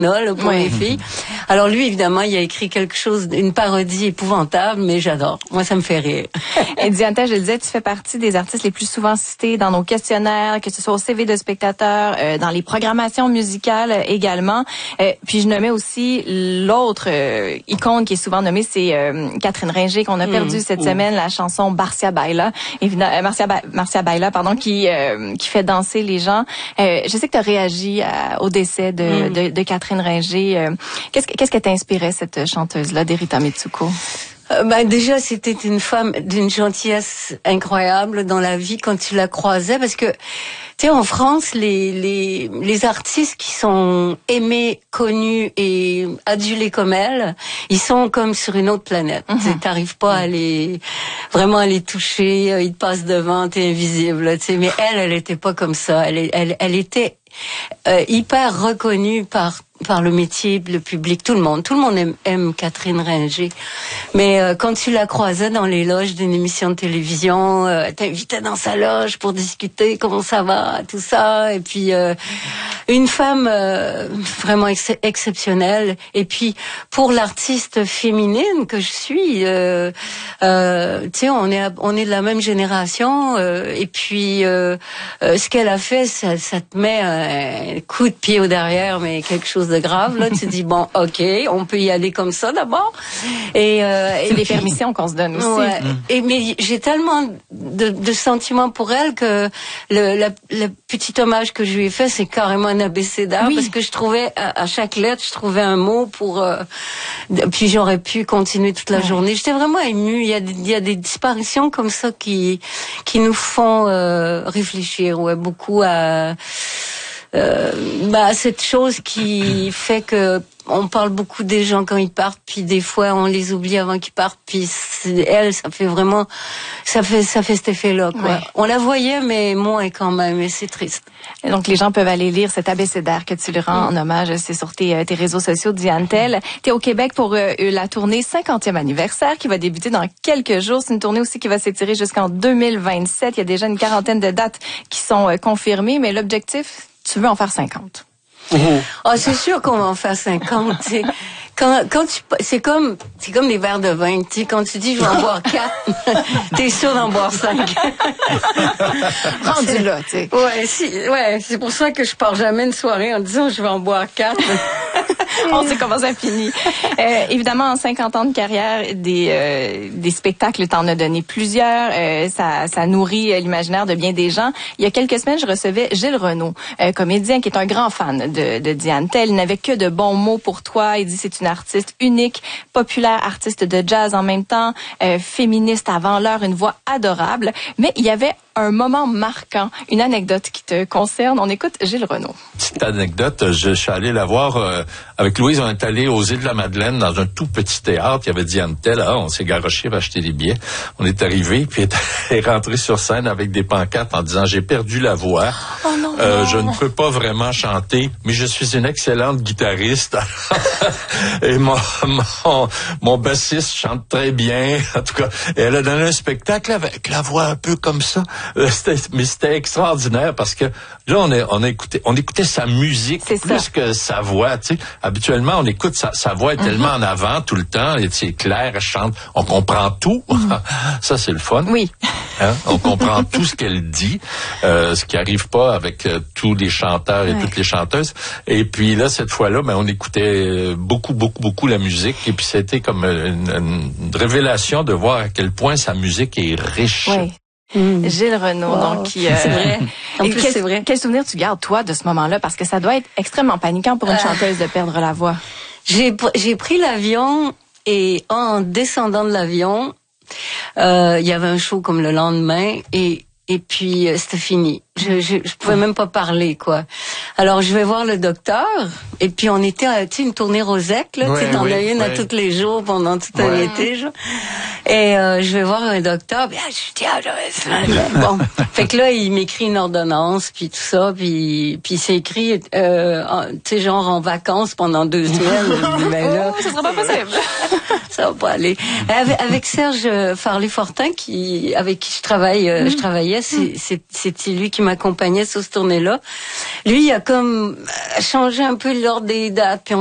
là, pour les filles. Alors lui, évidemment, il a écrit quelque chose, une parodie épouvantable, mais j'adore. Moi, ça me fait rire. Et Diane, je le disais, tu fais partie des artistes les plus souvent cités dans nos questionnaires, que ce soit au CV de spectateurs, dans les programmations musicales également. Puis je nommais aussi l'autre icône qui est souvent nommée, c'est Catherine Ringer, qu'on a perdu cette semaine, la chanson Marcia Baila, Marcia Baila, pardon, qui fait danser les gens. Je sais que tu as réagi au décès de Catherine Ringer. Qu'est-ce que t'inspirait cette chanteuse-là, d'Erita Mitsuko? Déjà, c'était une femme d'une gentillesse incroyable dans la vie quand tu la croisais, parce que, tu sais, en France, les artistes qui sont aimés, connus et adulés comme elle, ils sont comme sur une autre planète. T'arrives pas à vraiment à les toucher, ils te passent devant, t'es invisible, tu sais. Mais elle était pas comme ça. Elle était hyper reconnue par le métier, le public, tout le monde aime Catherine Ringer. Mais quand tu la croisais dans les loges d'une émission de télévision, t'invitais dans sa loge pour discuter comment ça va, tout ça. Et puis une femme vraiment exceptionnelle. Et puis pour l'artiste féminine que je suis, tu sais, on est de la même génération. Et puis ce qu'elle a fait, ça te met un coup de pied au derrière, mais quelque chose de grave. Là, tu dis bon, ok, on peut y aller comme ça d'abord. Et c'est des permissions qu'on se donne aussi. Ouais. Mais j'ai tellement de sentiments pour elle que le petit hommage que je lui ai fait, c'est carrément un abécédaire, parce que je trouvais à chaque lettre, je trouvais un mot pour. Puis j'aurais pu continuer toute la journée. J'étais vraiment émue. Il y a des disparitions comme ça qui nous font réfléchir, beaucoup à cette chose qui fait que on parle beaucoup des gens quand ils partent, puis des fois on les oublie avant qu'ils partent, puis elle, ça fait cet effet-là, quoi. On la voyait, mais moins quand même, et c'est triste. Et donc les gens peuvent aller lire cet abécédaire que tu lui rends en hommage, c'est sur tes réseaux sociaux, Diane Tell. T'es au Québec pour la tournée 50e anniversaire qui va débuter dans quelques jours. C'est une tournée aussi qui va s'étirer jusqu'en 2027. Il y a déjà une quarantaine de dates qui sont confirmées, mais l'objectif, tu veux en faire 50. C'est sûr qu'on va en faire 50. C'est comme les verres de vin. Tu sais, quand tu dis je vais en boire 4, t'es sûr d'en boire 5. Rendu là, tu sais. Ouais, c'est pour ça que je pars jamais une soirée en disant je vais en boire 4. On sait comment ça finit. Évidemment, en 50 ans de carrière, des spectacles, t'en as donné plusieurs. Ça nourrit l'imaginaire de bien des gens. Il y a quelques semaines, je recevais Gilles Renaud, comédien qui est un grand fan de Diane Tell. Il n'avait que de bons mots pour toi. Il dit c'est une artiste unique, populaire, artiste de jazz en même temps, féministe avant l'heure, une voix adorable. Mais il y avait un moment marquant, une anecdote qui te concerne. On écoute Gilles Renaud. Petite anecdote, je suis allé la voir avec Louise. On est allé aux Îles de la Madeleine dans un tout petit théâtre. Il y avait Diane Tell. On s'est garoché pour acheter des billets. On est arrivé, puis elle est rentrée sur scène avec des pancartes en disant « J'ai perdu la voix. Je ne peux pas vraiment chanter, mais je suis une excellente guitariste. » Et mon bassiste chante très bien. En tout cas, elle a donné un spectacle avec la voix un peu comme ça. Mais c'était extraordinaire parce que là, on écoutait sa musique plus que sa voix. Tu sais, habituellement, on écoute sa voix est tellement en avant tout le temps. C'est clair, elle chante, on comprend tout. Ça, c'est le fun. Oui. Hein? On comprend tout ce qu'elle dit, ce qui arrive pas avec tous les chanteurs et toutes les chanteuses. Et puis là, cette fois-là, on écoutait beaucoup la musique. Et puis c'était comme une révélation de voir à quel point sa musique est riche. Oui. Gilles Renaud, donc qui c'est vrai. En plus, c'est vrai. Quel souvenir tu gardes toi de ce moment-là, parce que ça doit être extrêmement paniquant pour une chanteuse de perdre la voix. J'ai pris l'avion et en descendant de l'avion, il y avait un show comme le lendemain et puis c'était fini. Je pouvais même pas parler, quoi. Alors je vais voir le docteur et puis on était à une tournée Rosec, là, t'en as une à tous les jours pendant tout un été, genre. Et je vais voir un docteur, puis je dis bon. Fait que là il m'écrit une ordonnance puis tout ça, puis c'est écrit tu sais, genre en vacances pendant 2 semaines. Ben là, ça sera pas possible. Ça va pas aller. Avec Serge Farley-Fortin avec qui je travaillais, c'était lui qui m'accompagnait sur cette tournée-là. Lui, il a comme changé un peu l'ordre des dates. Puis